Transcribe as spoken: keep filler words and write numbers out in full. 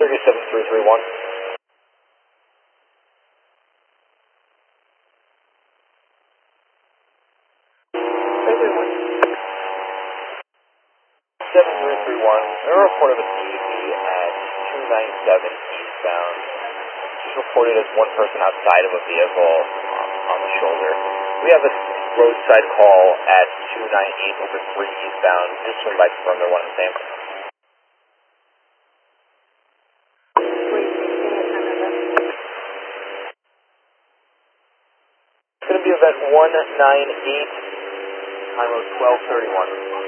seven three three one. seven three three one. They're reported a T V at two nine seven eastbound. Just reported as one person outside of a vehicle um, on the shoulder. We have a roadside call at two nine eight over three eastbound. Just swing by confirm they're one and the same. It's going to be event one nine eight, time of twelve thirty-one.